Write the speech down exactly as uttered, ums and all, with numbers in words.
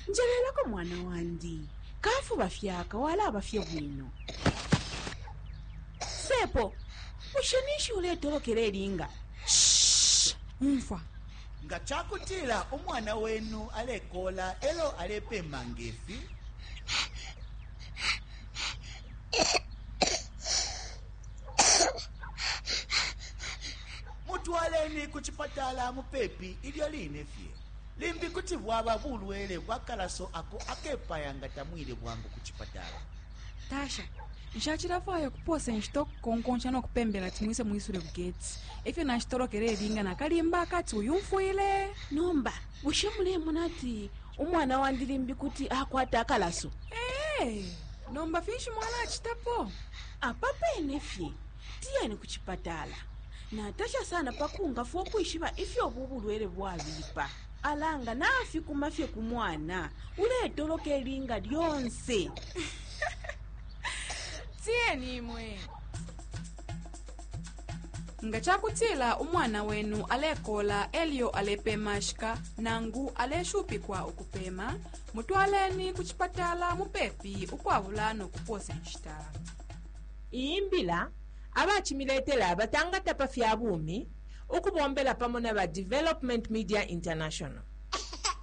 njelelako mwana wandi kafu bafyaka wala abafye bwino sepo ushanishi uletolokera eringa umfa nga chakutila umwana wenu alekola elo alepe mangefi mutwaleni kuchipatala mupepi ilyo linefye limbi kuti bwaba bulwele bwakalaso ako akepayanga tamwile bwangu kuchipatala tasha nxacilafayo kuposa nxitoko konkonxa nokupembela timwise mwisule kugetsi ifyo naxitolokera eringa nakalimba akati uyu mfuile nomba bushemulemu nati umwana wandi limbi kuti akwata akalaso ee nomba finshi mwana achitapo apapenefye tiyeni kuchipatala natasha sana pakunga fo kuishiva ifyo bubulwele bwabipa alanga nafi kumafye kumwana uletoloka eringa lyonse tiyeni imwe nga chakutila umwana wenu alekola elio alepemashika nangu aleshupikwa ukupema mutwaleni kuchipatala mupepi ukwavula nokuposa nxitala iyimbila abachimiletela abatangata pafya bumi ukubombela pamo na ba Development Media International.